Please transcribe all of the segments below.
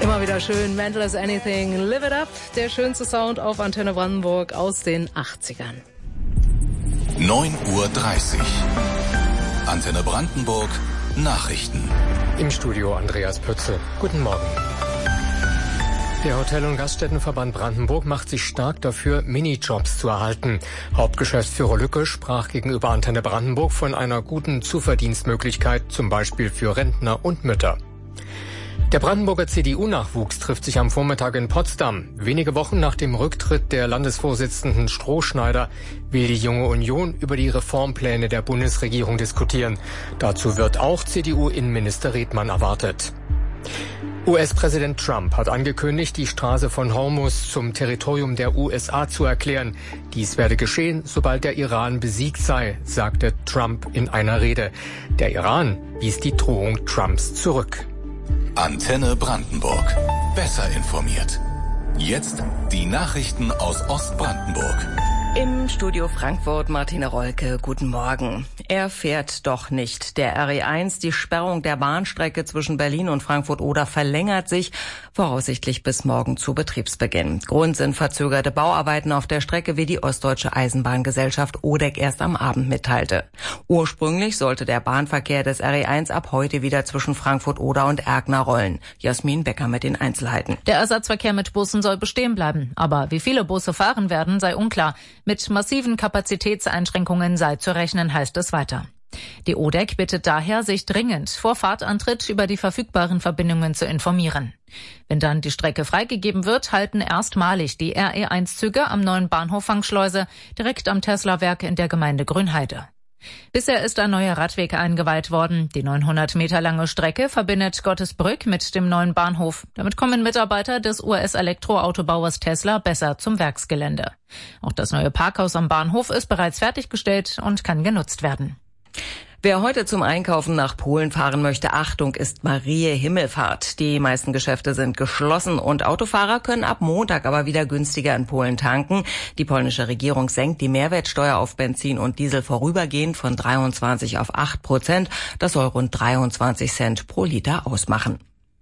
Immer wieder schön, Mental as Anything, Live It Up, der schönste Sound auf Antenne Brandenburg aus den 80ern. 9:30 Uhr. Antenne Brandenburg, Nachrichten. Im Studio Andreas Pützel. Guten Morgen. Der Hotel- und Gaststättenverband Brandenburg macht sich stark dafür, Minijobs zu erhalten. Hauptgeschäftsführer Lücke sprach gegenüber Antenne Brandenburg von einer guten Zuverdienstmöglichkeit, zum Beispiel für Rentner und Mütter. Der Brandenburger CDU-Nachwuchs trifft sich am Vormittag in Potsdam. Wenige Wochen nach dem Rücktritt der Landesvorsitzenden Strohschneider will die Junge Union über die Reformpläne der Bundesregierung diskutieren. Dazu wird auch CDU-Innenminister Redmann erwartet. US-Präsident Trump hat angekündigt, die Straße von Hormuz zum Territorium der USA zu erklären. Dies werde geschehen, sobald der Iran besiegt sei, sagte Trump in einer Rede. Der Iran wies die Drohung Trumps zurück. Antenne Brandenburg. Besser informiert. Jetzt die Nachrichten aus Ostbrandenburg. Im Studio Frankfurt Martina Rolke, guten Morgen. Er fährt doch nicht. Der RE1, die Sperrung der Bahnstrecke zwischen Berlin und Frankfurt-Oder verlängert sich, voraussichtlich bis morgen zu Betriebsbeginn. Grund sind verzögerte Bauarbeiten auf der Strecke, wie die Ostdeutsche Eisenbahngesellschaft ODEG erst am Abend mitteilte. Ursprünglich sollte der Bahnverkehr des RE1 ab heute wieder zwischen Frankfurt-Oder und Erkner rollen. Jasmin Becker mit den Einzelheiten. Der Ersatzverkehr mit Bussen soll bestehen bleiben. Aber wie viele Busse fahren werden, sei unklar. Mit massiven Kapazitätseinschränkungen sei zu rechnen, heißt es weiter. Die ODEG bittet daher, sich dringend vor Fahrtantritt über die verfügbaren Verbindungen zu informieren. Wenn dann die Strecke freigegeben wird, halten erstmalig die RE1-Züge am neuen Bahnhof Fangschleuse direkt am Tesla-Werk in der Gemeinde Grünheide. Bisher ist ein neuer Radweg eingeweiht worden. Die 900 Meter lange Strecke verbindet Gottesbrück mit dem neuen Bahnhof. Damit kommen Mitarbeiter des US-Elektroautobauers Tesla besser zum Werksgelände. Auch das neue Parkhaus am Bahnhof ist bereits fertiggestellt und kann genutzt werden. Wer heute zum Einkaufen nach Polen fahren möchte, Achtung, ist Mariä Himmelfahrt. Die meisten Geschäfte sind geschlossen und Autofahrer können ab Montag aber wieder günstiger in Polen tanken. Die polnische Regierung senkt die Mehrwertsteuer auf Benzin und Diesel vorübergehend von 23 auf 8%. Das soll rund 23 Cent pro Liter ausmachen.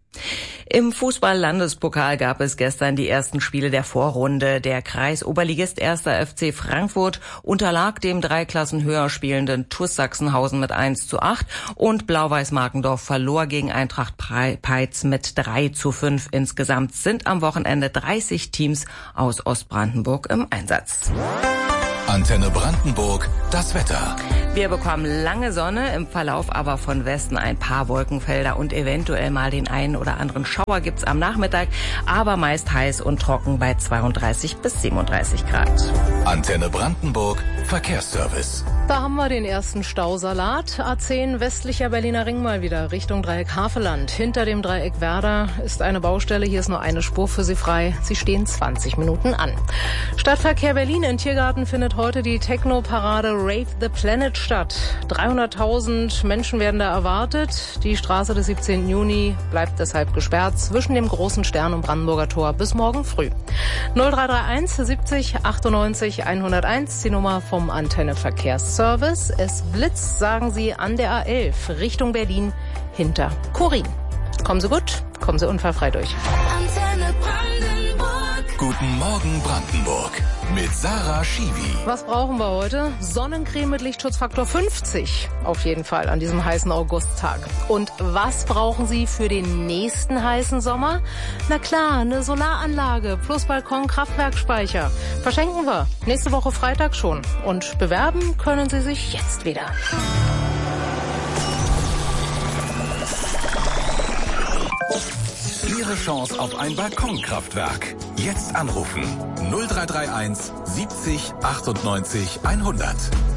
Im Fußball-Landespokal gab es gestern die ersten Spiele der Vorrunde. Der Kreisoberligist 1. FC Frankfurt unterlag dem 3 Klassen höher spielenden TuS Sachsenhausen mit 1:8 und Blau-Weiß-Markendorf verlor gegen Eintracht Peitz mit 3:5. Insgesamt sind am Wochenende 30 Teams aus Ostbrandenburg im Einsatz. Antenne Brandenburg, das Wetter. Wir bekommen lange Sonne, im Verlauf aber von Westen ein paar Wolkenfelder und eventuell mal den einen oder anderen Schauer gibt's am Nachmittag, aber meist heiß und trocken bei 32 bis 37 Grad. Antenne Brandenburg, Verkehrsservice. Da haben wir den ersten Stausalat. A10 westlicher Berliner Ring mal wieder Richtung Dreieck Havelland. Hinter dem Dreieck Werder ist eine Baustelle. Hier ist nur eine Spur für Sie frei. Sie stehen 20 Minuten an. Stadtverkehr Berlin in Tiergarten findet heute die Techno-Parade Rave the Planet statt. 300.000 Menschen werden da erwartet. Die Straße des 17. Juni bleibt deshalb gesperrt zwischen dem Großen Stern und Brandenburger Tor bis morgen früh. 0331 70 98 101, die Nummer vom Antenne Verkehrsservice. Es blitzt, sagen Sie, an der A11 Richtung Berlin hinter Chorin. Kommen Sie gut, kommen Sie unfallfrei durch. Antenne Brandenburg. Guten Morgen Brandenburg mit Sarah Schiwi. Was brauchen wir heute? Sonnencreme mit Lichtschutzfaktor 50. Auf jeden Fall an diesem heißen Augusttag. Und was brauchen Sie für den nächsten heißen Sommer? Na klar, eine Solaranlage plus Balkon-Kraftwerkspeicher. Verschenken wir nächste Woche Freitag schon. Und bewerben können Sie sich jetzt wieder. Ihre Chance auf ein Balkonkraftwerk. Jetzt anrufen 0331 70 98 100.